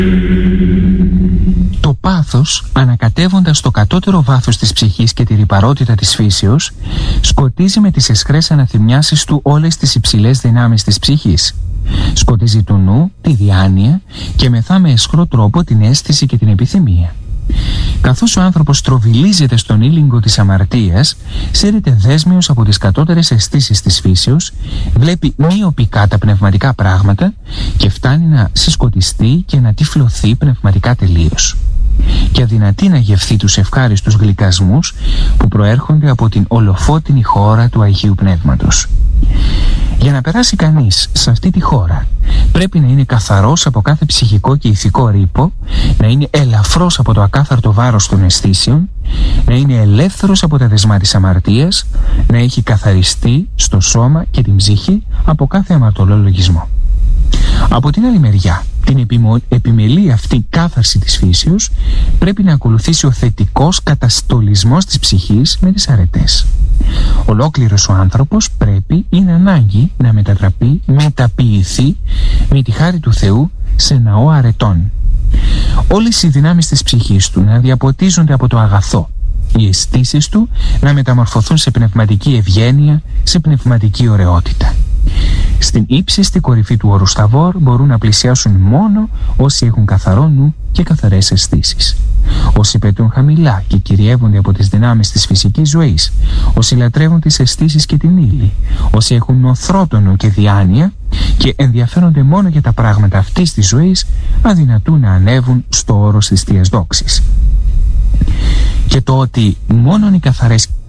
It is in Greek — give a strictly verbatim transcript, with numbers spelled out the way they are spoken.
Το πάθος, ανακατεύοντας το κατώτερο βάθος της ψυχής και τη ρυπαρότητα της φύσεως, σκοτίζει με τις αισχρές αναθυμιάσεις του όλες τις υψηλές δυνάμεις της ψυχής. Σκοτίζει του νου, τη διάνοια και μεθά με αισχρό τρόπο την αίσθηση και την επιθυμία. Καθώς ο άνθρωπος στροβιλίζεται στον ήλιγκο της αμαρτίας, σέρεται δέσμιος από τις κατώτερες αισθήσεις της φύσεως, βλέπει μειοπικά τα πνευματικά πράγματα και φτάνει να συσκοτιστεί και να τυφλωθεί πνευματικά τελείως. Και αδυνατεί να γευθεί τους ευχάριστους γλυκασμούς που προέρχονται από την ολοφώτινη χώρα του Αγίου Πνεύματος. Για να περάσει κανείς σε αυτή τη χώρα, πρέπει να είναι καθαρός από κάθε ψυχικό και ηθικό ρήπο, να είναι ελαφρός από το ακάθαρτο βάρος των αισθήσεων, να είναι ελεύθερος από τα δεσμά της αμαρτίας, να έχει καθαριστεί στο σώμα και την ψυχή από κάθε αμαρτωλό λογισμό. Από την άλλη μεριά, την επιμο... επιμελή αυτή κάθαρση της φύσεως πρέπει να ακολουθήσει ο θετικός καταστολισμός της ψυχής με τις αρετές. Ολόκληρος ο άνθρωπος πρέπει, είναι ανάγκη, να μετατραπεί, μεταποιηθεί με τη χάρη του Θεού σε ναό αρετών. Όλες οι δυνάμεις της ψυχής του να διαποτίζονται από το αγαθό, οι αισθήσεις του να μεταμορφωθούν σε πνευματική ευγένεια, σε πνευματική ωραιότητα. Στην ύψιστη κορυφή του όρου Σταβόρ μπορούν να πλησιάσουν μόνο όσοι έχουν καθαρό νου και καθαρές αισθήσεις. Όσοι πετούν χαμηλά και κυριεύονται από τις δυνάμεις της φυσικής ζωής, όσοι λατρεύουν τις αισθήσεις και την ύλη, όσοι έχουν νοθρότονο και διάνοια και ενδιαφέρονται μόνο για τα πράγματα αυτής της ζωής, αδυνατούν να ανέβουν στο όρος της Θείας Δόξης. Και το ότι μόνον οι καθαρές